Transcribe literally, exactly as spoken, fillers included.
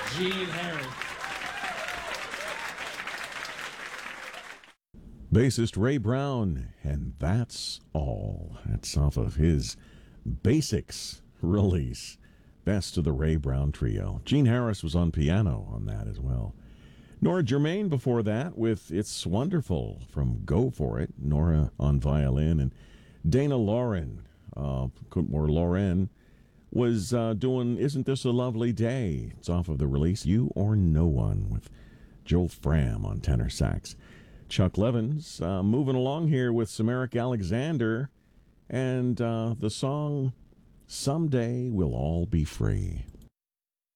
Gene Harris. Bassist Ray Brown, and that's all. That's off of his Basics release. Best of the Ray Brown Trio. Gene Harris was on piano on that as well. Nora Germain before that with It's Wonderful from Go For It. Nora on violin, and Dana Lauren, uh, or Lauren, was uh, doing Isn't This a Lovely Day? It's off of the release You or No One with Joel Fram on tenor sax. Chuck Levins uh, moving along here with Samaric Alexander and uh, the song Someday We'll All Be Free.